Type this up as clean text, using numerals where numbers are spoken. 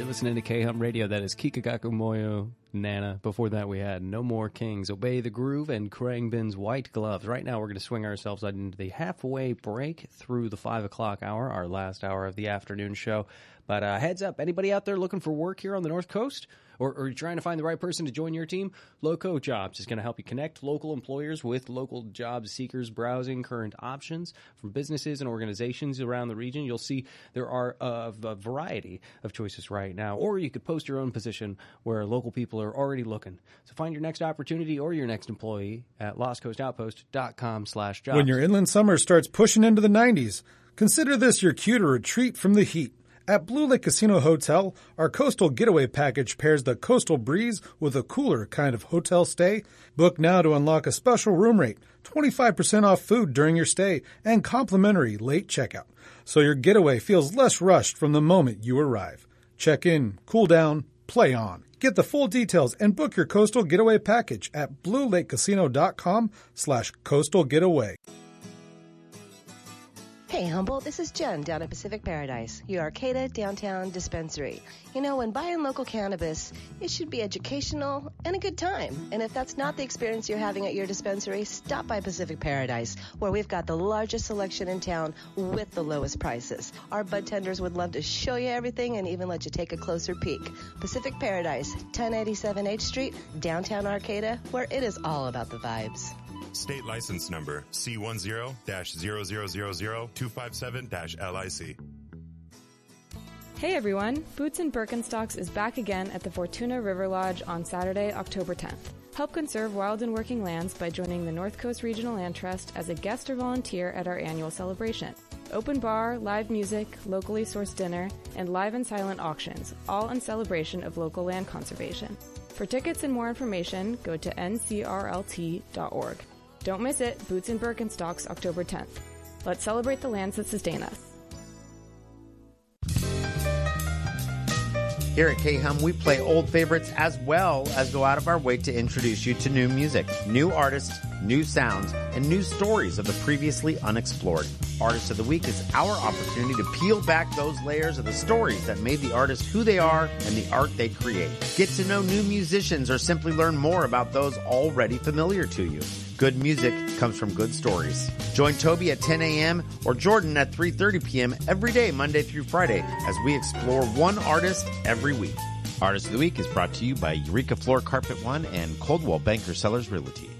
listening to K-Hum Radio. That is Kikagaku Moyo Nana. Before that, we had No More Kings, Obey the Groove, and Khruangbin's White Gloves. Right now, we're going to swing ourselves into the halfway break through the 5 o'clock hour, our last hour of the afternoon show. But heads up, anybody out there looking for work here on the North Coast? Or you're trying to find the right person to join your team? Loco Jobs is going to help you connect local employers with local job seekers browsing current options from businesses and organizations around the region. You'll see there are a variety of choices right now. Or you could post your own position where local people are already looking. So find your next opportunity or your next employee at lostcoastoutpost.com/jobs. When your inland summer starts pushing into the 90s, consider this your cue to retreat from the heat. At Blue Lake Casino Hotel, our Coastal Getaway Package pairs the coastal breeze with a cooler kind of hotel stay. Book now to unlock a special room rate, 25% off food during your stay, and complimentary late checkout, so your getaway feels less rushed from the moment you arrive. Check in, cool down, play on. Get the full details and book your Coastal Getaway Package at BlueLakeCasino.com/Coastal Getaway. Hey, Humboldt, this is Jen down at Pacific Paradise, your Arcata downtown dispensary. You know, when buying local cannabis, it should be educational and a good time. And if that's not the experience you're having at your dispensary, stop by Pacific Paradise, where we've got the largest selection in town with the lowest prices. Our bud tenders would love to show you everything and even let you take a closer peek. Pacific Paradise, 1087 H Street, downtown Arcata, where it is all about the vibes. State license number C10-0000257-LIC. Hey everyone, Boots and Birkenstocks is back again at the Fortuna River Lodge on Saturday, October 10th. Help conserve wild and working lands by joining the North Coast Regional Land Trust as a guest or volunteer at our annual celebration. Open bar, live music, locally sourced dinner, and live and silent auctions, all in celebration of local land conservation. For tickets and more information, go to ncrlt.org. Don't miss it, Boots and Birkenstocks, October 10th. Let's celebrate the lands that sustain us. Here at K-Hum, we play old favorites as well as go out of our way to introduce you to new music, new artists, new sounds, and new stories of the previously unexplored. Artist of the Week is our opportunity to peel back those layers of the stories that made the artist who they are and the art they create. Get to know new musicians or simply learn more about those already familiar to you. Good music comes from good stories. Join Toby at 10 a.m. or Jordan at 3:30 p.m. every day, Monday through Friday, as we explore one artist every week. Artist of the Week is brought to you by Eureka Floor Carpet One and Coldwell Banker Sellers Realty.